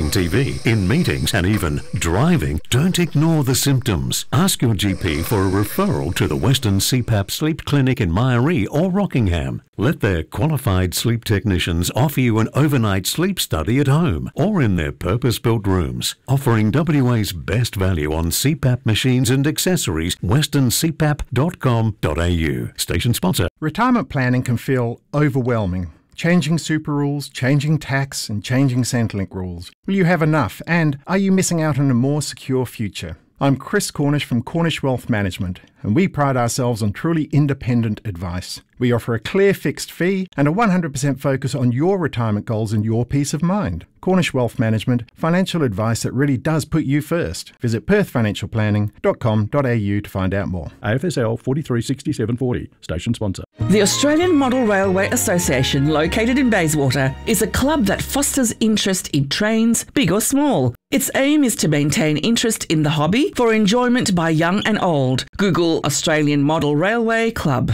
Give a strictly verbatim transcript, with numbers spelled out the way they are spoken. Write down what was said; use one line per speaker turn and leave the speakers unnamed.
on T V, in meetings and even driving, don't ignore the symptoms. Ask your G P for a referral to the Western C PAP Sleep Clinic in Myaree or Rockingham. Let their qualified sleep technicians offer you an overnight sleep study at home or in their purpose-built rooms. Offering W A's best value on C PAP machines and accessories, western c pap dot com dot a u. Station sponsor.
Retirement planning can feel overwhelming. Changing super rules, changing tax and changing Centrelink rules. Will you have enough? And are you missing out on a more secure future? I'm Chris Cornish from Cornish Wealth Management, and we pride ourselves on truly independent advice. We offer a clear fixed fee and a one hundred percent focus on your retirement goals and your peace of mind. Cornish Wealth Management, financial advice that really does put you first. Visit perth financial planning dot com dot a u to find out more.
A F S L forty-three sixty-seven forty, station sponsor.
The Australian Model Railway Association, located in Bayswater, is a club that fosters interest in trains, big or small. Its aim is to maintain interest in the hobby for enjoyment by young and old. Google Australian Model Railway Club.